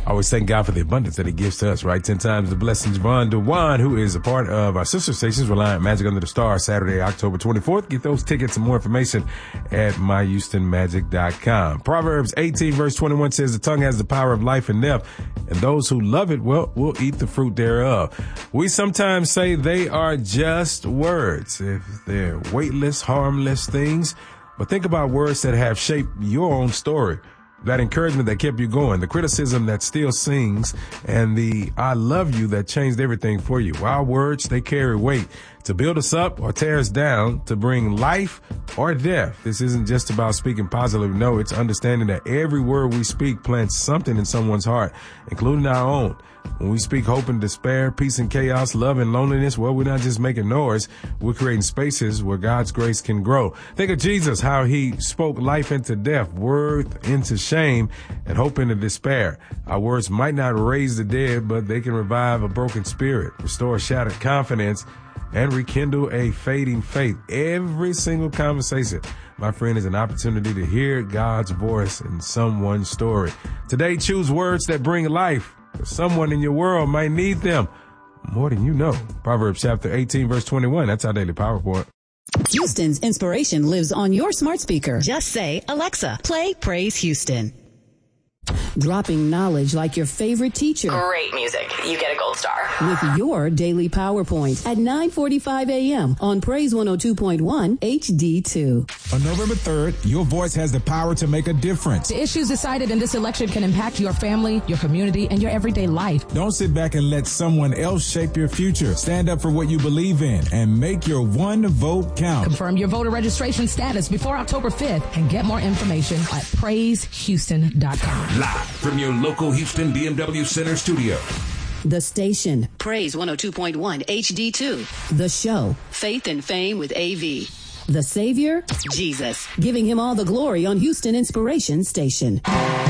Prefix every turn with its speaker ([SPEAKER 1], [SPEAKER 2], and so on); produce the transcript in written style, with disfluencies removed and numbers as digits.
[SPEAKER 1] I always thank God for the abundance that he gives to us, right? 10 times the blessings. Von DeWan, who is a part of our sister stations, Reliant Magic Under the Stars, Saturday, October 24th. Get those tickets and more information at myhoustonmagic.com. Proverbs 18 verse 21 says, the tongue has the power of life and death, and those who love it, well, will eat the fruit thereof. We sometimes say they are just words, if they're weightless, harmless things. But think about words that have shaped your own story. That encouragement that kept you going, the criticism that still sings, and the I love you that changed everything for you. Our words, they carry weight to build us up or tear us down, to bring life or death. This isn't just about speaking positively. No, it's understanding that every word we speak plants something in someone's heart, including our own. When we speak hope and despair, peace and chaos, love and loneliness, well, we're not just making noise. We're creating spaces where God's grace can grow. Think of Jesus, how he spoke life into death, worth into shame, and hope into despair. Our words might not raise the dead, but they can revive a broken spirit, restore shattered confidence, and rekindle a fading faith. Every single conversation, my friend, is an opportunity to hear God's voice in someone's story. Today, choose words that bring life. Someone in your world might need them more than you know. Proverbs chapter 18, verse 21. That's our daily power report.
[SPEAKER 2] Houston's inspiration lives on your smart speaker. Just say, Alexa, play Praise Houston. Dropping knowledge like your favorite teacher.
[SPEAKER 3] Great music. You get a gold star.
[SPEAKER 2] With your daily PowerPoint at 9:45 a.m. on Praise 102.1 HD2.
[SPEAKER 4] On November 3rd, your voice has the power to make a difference.
[SPEAKER 5] The issues decided in this election can impact your family, your community, and your everyday life.
[SPEAKER 4] Don't sit back and let someone else shape your future. Stand up for what you believe in and make your one vote count.
[SPEAKER 5] Confirm your voter registration status before October 5th and get more information at PraiseHouston.com.
[SPEAKER 6] Live from your local Houston BMW Center studio.
[SPEAKER 2] The station, Praise 102.1 HD2. The show, Faith and Fame with AV. The Savior, Jesus. Giving him all the glory on Houston Inspiration Station.